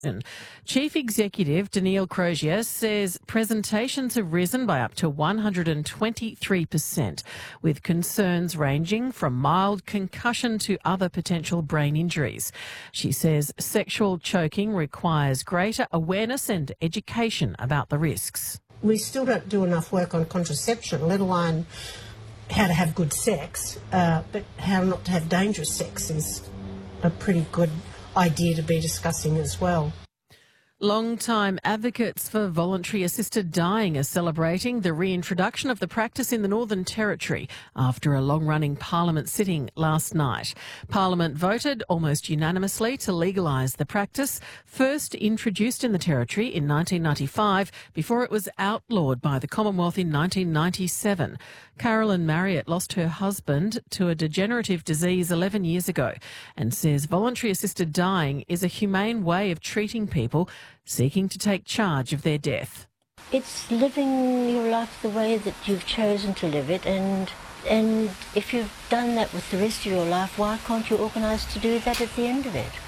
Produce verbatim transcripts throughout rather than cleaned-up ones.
Chief Executive Daniil Crozier says presentations have risen by up to one hundred twenty-three percent, with concerns ranging from mild concussion to other potential brain injuries. She says sexual choking requires greater awareness and education about the risks. We still don't do enough work on contraception, let alone how to have good sex, uh, but how not to have dangerous sex is a pretty good idea to be discussing as well. Long-time advocates for voluntary assisted dying are celebrating the reintroduction of the practice in the Northern Territory after a long-running Parliament sitting last night. Parliament voted almost unanimously to legalise the practice, first introduced in the Territory in nineteen ninety-five before it was outlawed by the Commonwealth in nineteen ninety-seven. Carolyn Marriott lost her husband to a degenerative disease eleven years ago and says voluntary assisted dying is a humane way of treating people seeking to take charge of their death. It's living your life the way that you've chosen to live it, and and if you've done that with the rest of your life, why can't you organise to do that at the end of it?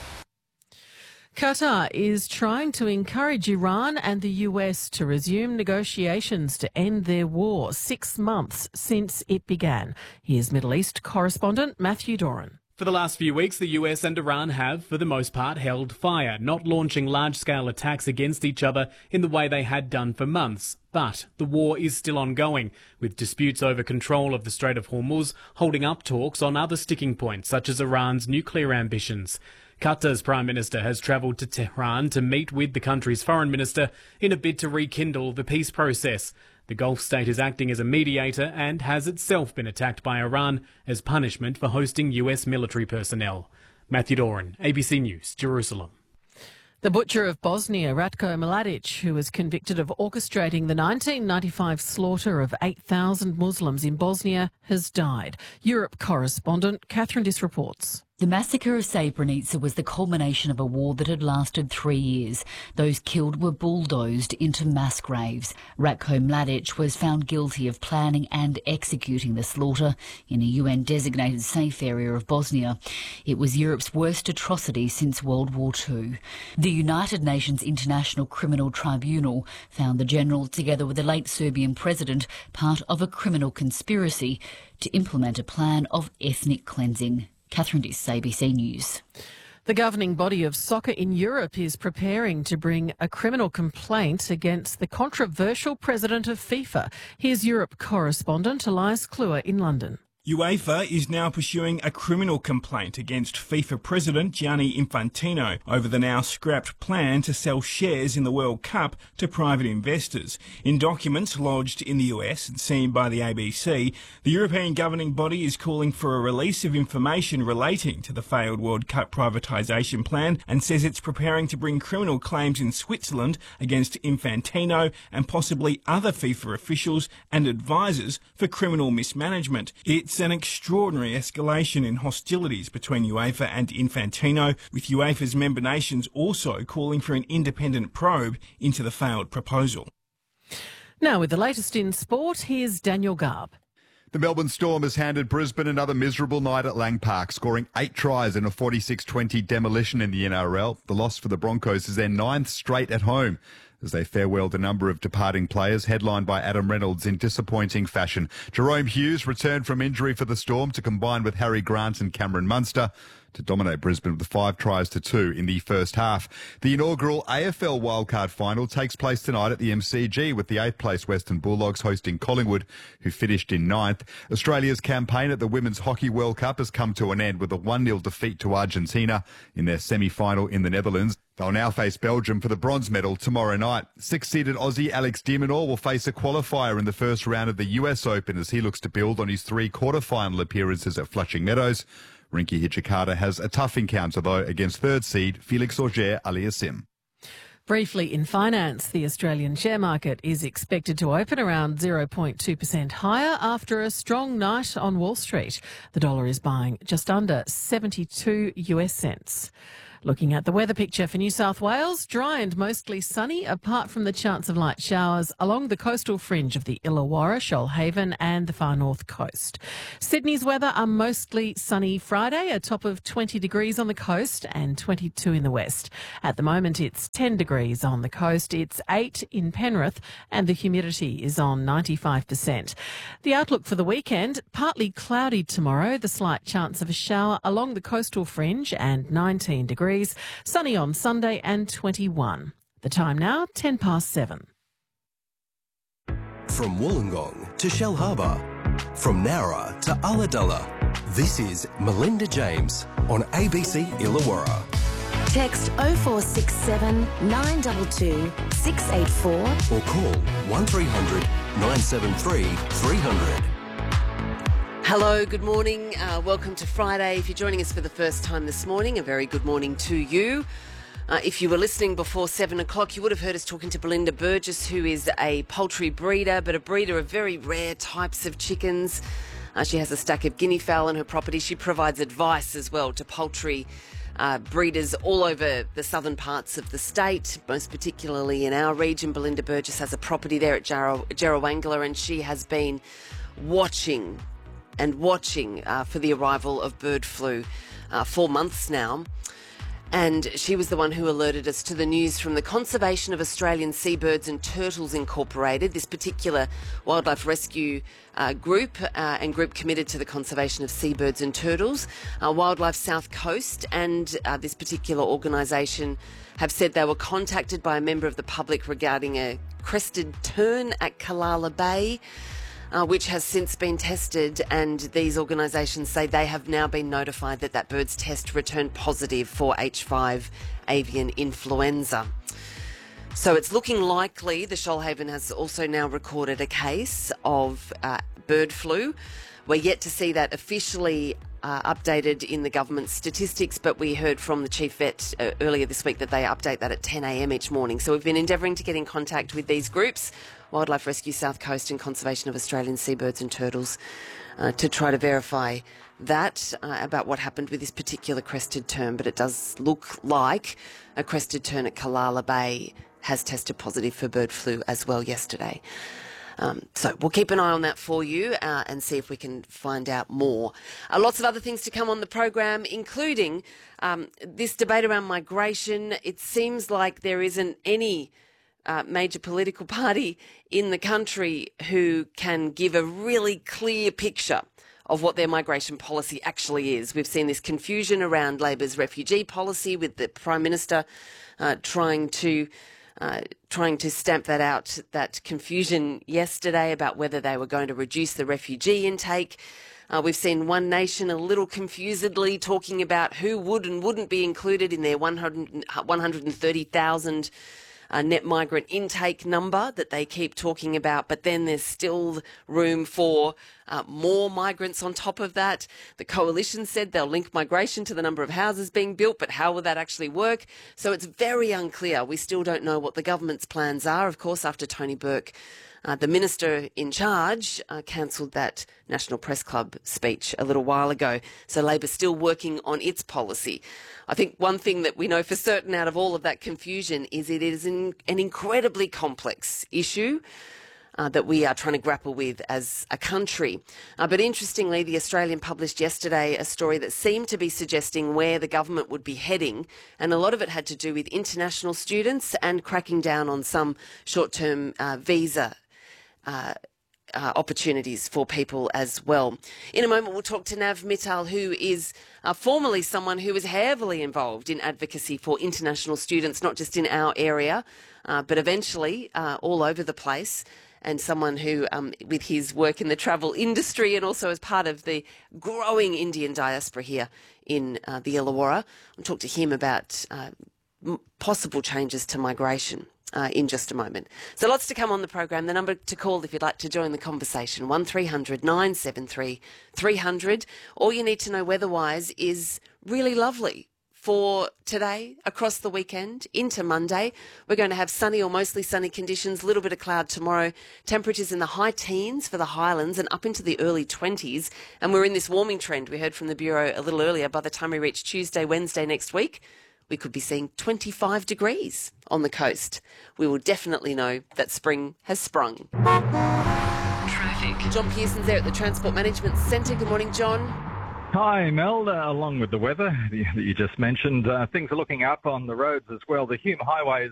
Qatar is trying to encourage Iran and the U S to resume negotiations to end their war six months since it began. Here's Middle East correspondent Matthew Doran. For the last few weeks, the U S and Iran have, for the most part, held fire, not launching large-scale attacks against each other in the way they had done for months. But the war is still ongoing, with disputes over control of the Strait of Hormuz holding up talks on other sticking points, such as Iran's nuclear ambitions. Qatar's Prime Minister has travelled to Tehran to meet with the country's Foreign Minister in a bid to rekindle the peace process. The Gulf state is acting as a mediator and has itself been attacked by Iran as punishment for hosting U S military personnel. Matthew Doran, A B C News, Jerusalem. The butcher of Bosnia, Ratko Mladic, who was convicted of orchestrating the nineteen ninety-five slaughter of eight thousand Muslims in Bosnia, has died. Europe correspondent Catherine Diss reports. The massacre of Srebrenica was the culmination of a war that had lasted three years. Those killed were bulldozed into mass graves. Ratko Mladic was found guilty of planning and executing the slaughter in a U N-designated safe area of Bosnia. It was Europe's worst atrocity since World War Two. The United Nations International Criminal Tribunal found the general, together with the late Serbian president, part of a criminal conspiracy to implement a plan of ethnic cleansing. Catherine Diss, A B C News. The governing body of soccer in Europe is preparing to bring a criminal complaint against the controversial president of FIFA. Here's Europe correspondent Elias Kluwer in London. UEFA is now pursuing a criminal complaint against FIFA President Gianni Infantino over the now scrapped plan to sell shares in the World Cup to private investors. In documents lodged in the U S and seen by the A B C, the European governing body is calling for a release of information relating to the failed World Cup privatisation plan and says it's preparing to bring criminal claims in Switzerland against Infantino and possibly other FIFA officials and advisors for criminal mismanagement. It's It's an extraordinary escalation in hostilities between UEFA and Infantino, with UEFA's member nations also calling for an independent probe into the failed proposal. Now, with the latest in sport, here's Daniel Garb. The Melbourne Storm has handed Brisbane another miserable night at Lang Park, scoring eight tries in a forty-six twenty demolition in the N R L. The loss for the Broncos is their ninth straight at home, as they farewelled a number of departing players, headlined by Adam Reynolds in disappointing fashion. Jerome Hughes returned from injury for the Storm to combine with Harry Grant and Cameron Munster to dominate Brisbane with five tries to two in the first half. The inaugural A F L wildcard final takes place tonight at the M C G, with the eighth place Western Bulldogs hosting Collingwood, who finished in ninth. Australia's campaign at the Women's Hockey World Cup has come to an end with a one nil defeat to Argentina in their semi-final in the Netherlands. They'll now face Belgium for the bronze medal tomorrow night. Six-seeded Aussie Alex de Minaur will face a qualifier in the first round of the U S Open as he looks to build on his three quarter-final appearances at Flushing Meadows. Rinky Hijikata has a tough encounter, though, against third seed Felix Auger-Aliassime. Briefly in finance, the Australian share market is expected to open around zero point two percent higher after a strong night on Wall Street. The dollar is buying just under seventy-two US cents. Looking at the weather picture for New South Wales, dry and mostly sunny, apart from the chance of light showers along the coastal fringe of the Illawarra, Shoalhaven and the far north coast. Sydney's weather are mostly sunny Friday, a top of twenty degrees on the coast and twenty-two in the west. At the moment, it's ten degrees on the coast, it's eight in Penrith, and the humidity is on ninety-five percent. The outlook for the weekend, partly cloudy tomorrow, the slight chance of a shower along the coastal fringe and nineteen degrees, sunny on Sunday and twenty-one. The time now, ten past seven. From Wollongong to Shellharbour, from Nowra to Ulladulla, this is Melinda James on A B C Illawarra. Text oh four six seven, nine two two, six eight four or call one three hundred, nine seven three, three hundred. Hello, good morning. Uh, welcome to Friday. If you're joining us for the first time this morning, a very good morning to you. Uh, if you were listening before seven o'clock, you would have heard us talking to Belinda Burgess, who is a poultry breeder, but a breeder of very rare types of chickens. Uh, she has a stack of guinea fowl on her property. She provides advice as well to poultry uh, breeders all over the southern parts of the state, most particularly in our region. Belinda Burgess has a property there at Jarra- Jarrawangala, and she has been watching and watching uh, for the arrival of bird flu uh, for months now. And she was the one who alerted us to the news from the Conservation of Australian Seabirds and Turtles Incorporated, this particular wildlife rescue uh, group uh, and group committed to the conservation of seabirds and turtles. Uh, Wildlife South Coast and uh, this particular organisation have said they were contacted by a member of the public regarding a crested tern at Killala Bay, Uh, which has since been tested, and these organisations say they have now been notified that that bird's test returned positive for H five avian influenza. So it's looking likely the Shoalhaven has also now recorded a case of uh, bird flu. We're yet to see that officially uh, updated in the government statistics, but we heard from the chief vet uh, earlier this week that they update that at ten a m each morning. So we've been endeavouring to get in contact with these groups, Wildlife Rescue South Coast and Conservation of Australian Seabirds and Turtles, uh, to try to verify that uh, about what happened with this particular crested tern. But it does look like a crested tern at Killala Bay has tested positive for bird flu as well yesterday. Um, so we'll keep an eye on that for you uh, and see if we can find out more. Uh, lots of other things to come on the program, including um, this debate around migration. It seems like there isn't any Uh, major political party in the country who can give a really clear picture of what their migration policy actually is. We've seen this confusion around Labor's refugee policy, with the Prime Minister uh, trying to uh, trying to stamp that out, that confusion yesterday about whether they were going to reduce the refugee intake. Uh, we've seen One Nation a little confusedly talking about who would and wouldn't be included in their one hundred thirty thousand Uh, net migrant intake number that they keep talking about, but then there's still room for uh, more migrants on top of that. The coalition said they'll link migration to the number of houses being built, but how will that actually work? So it's very unclear. We still don't know what the government's plans are, of course, after Tony Burke, Uh, the minister in charge, uh, cancelled that National Press Club speech a little while ago. So Labor's still working on its policy. I think one thing that we know for certain out of all of that confusion is it is an, an incredibly complex issue uh, that we are trying to grapple with as a country. Uh, but interestingly, The Australian published yesterday a story that seemed to be suggesting where the government would be heading, and a lot of it had to do with international students and cracking down on some short-term uh, visa Uh, uh, opportunities for people as well. In a moment, we'll talk to Nav Mittal, who is uh, formerly someone who was heavily involved in advocacy for international students, not just in our area, uh, but eventually uh, all over the place, and someone who, um, with his work in the travel industry and also as part of the growing Indian diaspora here in uh, the Illawarra, we'll talk to him about uh, possible changes to migration Uh, in just a moment. So lots to come on the program. The number to call if you'd like to join the conversation, one three hundred, nine seven three, three hundred. All you need to know weather-wise is really lovely for today, across the weekend, into Monday. We're going to have sunny or mostly sunny conditions, a little bit of cloud tomorrow. Temperatures in the high teens for the Highlands and up into the early twenties. And we're in this warming trend we heard from the Bureau a little earlier. By the time we reach Tuesday, Wednesday next week, we could be seeing twenty-five degrees on the coast. We will definitely know that spring has sprung. Traffic. John Pearson's there at the Transport Management Centre. Good morning, John. Hi, Mel. Uh, along with the weather that you just mentioned, uh, things are looking up on the roads as well. The Hume Highway is